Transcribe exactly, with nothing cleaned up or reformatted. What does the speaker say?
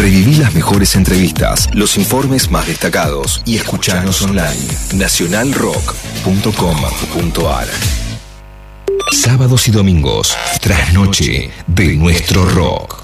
Reviví las mejores entrevistas, los informes más destacados y escuchanos online. nacional rock punto com punto ar. Sábados y domingos, trasnoche de nuestro rock.